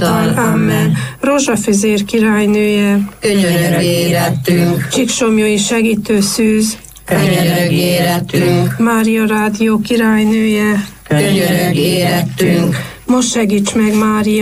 által. Amen. Rózsafüzér királynője, Könyörög érettünk, Csíksomlyói segítő szűz, könyörög érettünk, Mária rádió királynője, könyörög érettünk, most segíts meg, Mária!